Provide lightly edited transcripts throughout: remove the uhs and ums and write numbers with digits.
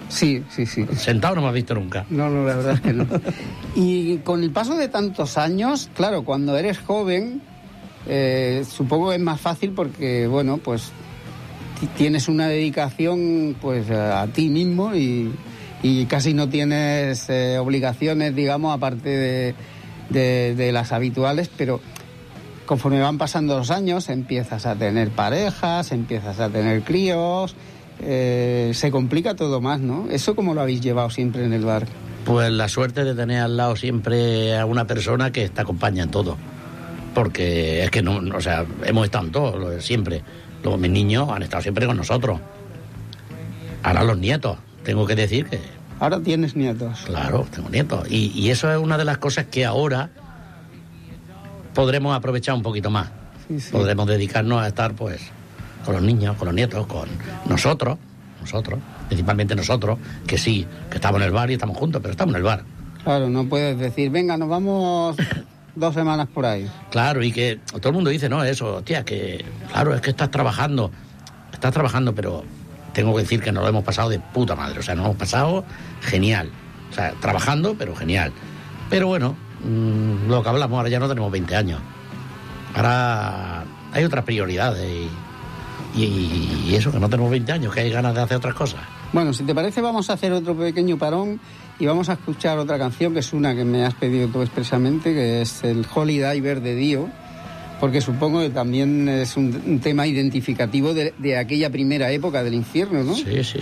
Sí. Sentado no me has visto nunca. No, la verdad es que no. Y con el paso de tantos años, claro, cuando eres joven, supongo que es más fácil porque, bueno, pues tienes una dedicación pues a ti mismo y casi no tienes obligaciones, digamos, aparte de las habituales, pero conforme van pasando los años empiezas a tener parejas, empiezas a tener críos, se complica todo más, ¿no? ¿Eso cómo lo habéis llevado siempre en el bar? Pues la suerte de tener al lado siempre a una persona que te acompaña en todo, porque es que no, o sea, hemos estado en todo, siempre. Luego mis niños han estado siempre con nosotros. Ahora los nietos, tengo que decir que... Ahora tienes nietos. Claro, tengo nietos. Y eso es una de las cosas que ahora podremos aprovechar un poquito más. Sí. Podremos dedicarnos a estar, pues, con los niños, con los nietos, con nosotros, principalmente nosotros, que sí, que estamos en el bar y estamos juntos, pero estamos en el bar. Claro, no puedes decir, venga, nos vamos 2 semanas por ahí. Claro, y que todo el mundo dice, no, eso, tía, que claro, es que estás trabajando, pero tengo que decir que nos lo hemos pasado de puta madre, o sea, nos hemos pasado genial, o sea, trabajando, pero genial. Pero bueno, lo que hablamos, ahora ya no tenemos 20 años, ahora hay otras prioridades y eso, que no tenemos 20 años, que hay ganas de hacer otras cosas. Bueno, si te parece vamos a hacer otro pequeño parón y vamos a escuchar otra canción, que es una que me has pedido tú expresamente, que es el Holy Diver de Dio, porque supongo que también es un tema identificativo de aquella primera época del infierno, ¿no? Sí.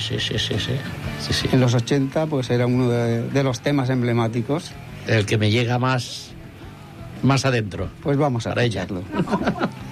En los 80 pues era uno de los temas emblemáticos. El que me llega más adentro. Pues vamos a escucharlo.